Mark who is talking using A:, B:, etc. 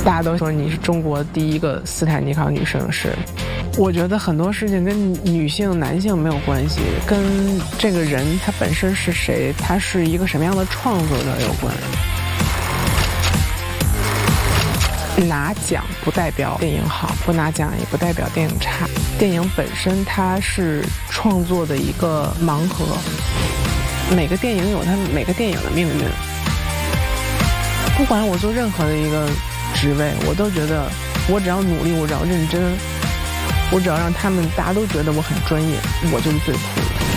A: 大家都说你是中国第一个斯坦尼考女摄影师。我觉得很多事情跟女性、男性没有关系，跟这个人他本身是谁，他是一个什么样的创作者有关。拿奖不代表电影好，不拿奖也不代表电影差。电影本身它是创作的一个盲盒，每个电影有它每个电影的命运。不管我做任何的一个职位，我都觉得我只要努力，我只要认真，我只要让大家都觉得我很专业，我就是最酷的。